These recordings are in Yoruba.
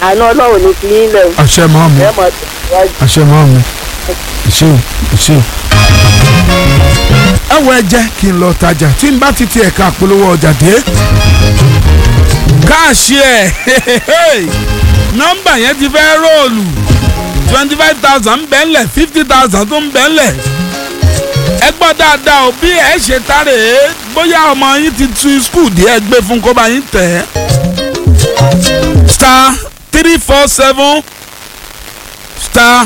àánú ọlọ́run ní fi yín lẹ̀ o. àṣẹ máa mi ẹ mọ̀ tẹ̀síwájú. àṣẹ máa mi ìṣe ìṣe. ẹ wọ ẹ jẹ́ kí n lọ tajà tí n bá ti ti ẹ̀ka àpolówó ọjà dé. káàṣì ẹ̀ nọ́mbà yẹn ti fẹ́ róòlù 25,000 ń bẹ́ńlẹ̀ 50,000 tó ń bẹ́ńlẹ̀. ẹ gbọ́ dáadáa o bí ẹ ṣe tàrè bóyá ọmọ yín ti tu skul díẹ̀ gbé fún kó bá yín tẹ̀. star 347 star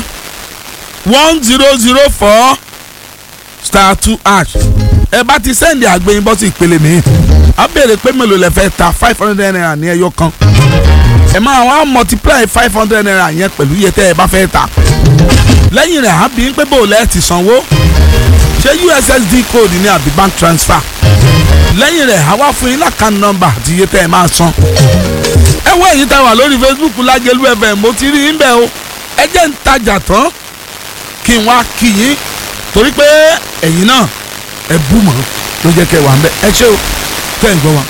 1004 star 2 hash. ẹ bá ti sẹ́ndì àgbẹ̀yìn bọ́ sí ìpele mi. a béèrè pé mélòó lẹ fẹ́ ta 500 naira ní ẹyọ kan. ẹ máa wá multiply 500 naira yẹn pẹ̀lú iye tẹ́ ẹ bá fẹ́ ta. lẹ́yìn rẹ̀ á bí ń pé bò lẹ́ẹ̀ ti sanwó. ṣé ussd code ní àbí bank transfer. lẹ́yìn rẹ̀ á wá fún yín lákàn nọ́mbà àti iye tẹ́ ẹ máa san. ẹ wọ èyí tá a wà lórí Facebook Lágẹ̀lú FM mo ti rí yín bẹ́ẹ̀ o. ẹ jẹ́ ń tajà tán kí n wá kí yín torí pé ẹ̀yin náà ẹ bú mọ́ ló jẹ́ kẹ́ wà ń bẹ́ ẹ ṣé o tẹ́ ń gbọ́ wa.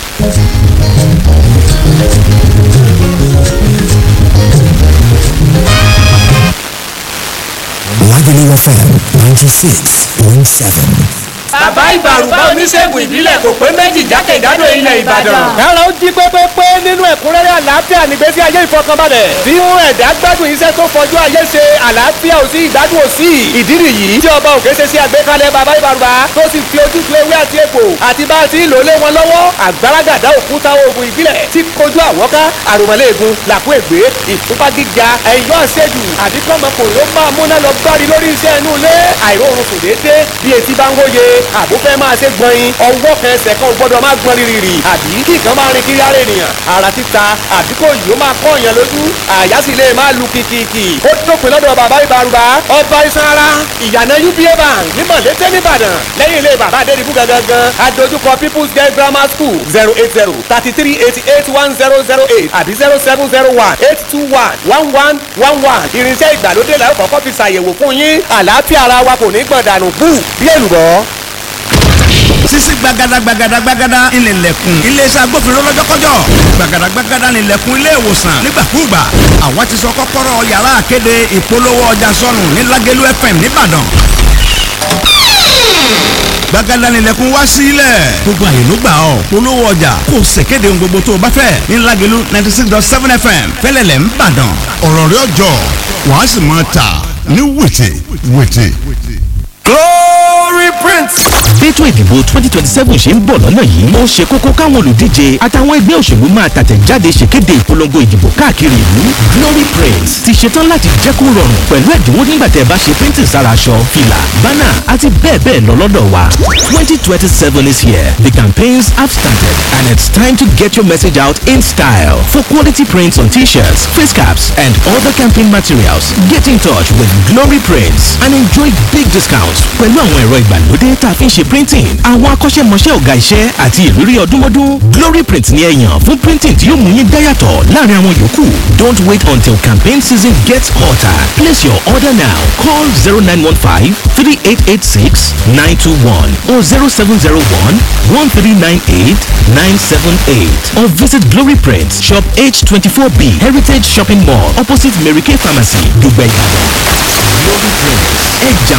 Lágẹ̀lú FM 96.7. bàbá ìbàrùbá oníṣègùn ìbílẹ̀ kò pé méjì jákèjádò ilẹ̀ ìbàdàn. ẹ̀rọ ń jí pépépé nínú ẹ̀kúnrẹ́rẹ́ àlàáfíà nígbésí ayé ìfọkànbalẹ̀. tí ń ẹ̀dá gbádùn iṣẹ́ tó fojú ayé ṣe àlàáfíà ò sí ìgbádùn ò sí. ìdí nìyí tí ọba òkè ṣe sí àgbékalẹ̀ bàbá ìbàrùbá tó sì fi ojútùú ewé àti egbò àti bá a ti lò lé wọn lọ́wọ́ àgbàràgàdá òkúta oògùn ìbílẹ̀ tí kojú àwọ́ká àròmọ̀lẹ́ẹ̀gùn làkú ègbé ìfúnpá gíga ẹ̀yọ́ àṣejù àbí kọ́mọkùnrin ó máa múná lọ gbárí lórí iṣẹ́ inú ilé àìróorun sùn déédéé bí etí bá ń wóye àbó fẹ́ máa ṣe gbọ̀nyin ọwọ́ kan ẹsẹ̀ kan ò gbọ́dọ̀ máa gbọ́n rírì àbí kí nǹkan máa rin kiri ara ènìyàn ara títa àbí kò yìí ó máa kọ́ èèyàn lójú àyà sì lè máa lu kìkìkì ó dópin lọ́dọ̀ bàbá ìbàrùbá ọba iṣan ara ìyànà UBA bank ní mọ̀lẹ́tẹ̀ nìbàdàn lẹ́yìn ilé bàbá adédìbú gangan adójúkọ People's Girl Grammar School 08033881008 àbí 07018211111 irinṣẹ́ ìgbàlódé la ó kọ́kọ́ fi ṣàyẹ̀wò fún yín àlàáfíà ara wa kò ní gbọ̀ndànù bú bí èlùbọ́. sisi gbagada ìnìlẹ̀kùn iléeṣẹ́ agbófinró lọ́jọ́kọ́jọ́ gbagada ìnìlẹ̀kùn ilé ìwòsàn nígbàkúùgbà àwa ti sọ kọ́kọ́rọ́ yàrá àkéde ìpolówó ọjà sọnù ní Lágẹ̀lú FM nìbàdàn gbagada ìnìlẹ̀kùn wá sílẹ̀ gbogbo àyè ló gbà ọ́ polówó ọjà kò ṣèkéde ohun gbogbo tó o bá fẹ́ ní Lágẹ̀lú 96.7 FM fẹ́lẹ́lẹ̀ ńbàdàn ọ̀rọ̀ rẹ̀ ọjọ́ wàá sì máa tà ní wìtì. Glory Prince. Ètò ìdìbò 2027 ṣe ń bọ̀ lọ́nà yìí. Ó ṣe kókó káwọn olùdíje àtàwọn ẹgbẹ́ òṣèlú máa tàtẹ̀jáde ṣèkéde ìpolongo ìdìbò káàkiri ìlú. Glory Prince ti ṣetán láti jẹ́ kó rọrùn pẹ̀lú ẹ̀dínwó nígbà tẹ́ ẹ bá ṣe printing sára aṣọ, fìlà, bánà àti bẹ́ẹ̀ bẹ́ẹ̀ lọ lọ́dọ̀ wa. 2027 is here. The campaigns have started and it's time to get your message out in style. For quality prints on t-shirts, face caps and other campaign materials, get in touch with Glory Prints and enjoy big discounts pẹ̀lú àwọn ẹ̀rọ ìgbàlódé tá a fi ń ṣe printing àwọn akọ́ṣẹ́mọṣẹ́ ọ̀gá iṣẹ́ àti ìrírí ọdúnmọ́dún. Glory Print ni ẹ yàn fún printing tí yóò mú yín dáyàtọ̀ láàrin àwọn yòókù. Don't wait until campaign season gets hotter. Place your order now. Call 0915-3886-921 or 0701-1398-978 or visit Glory Print, Shop H24B, Heritage Shopping Mall, opposite Mary Kay Pharmacy, Dubai. Glory Print.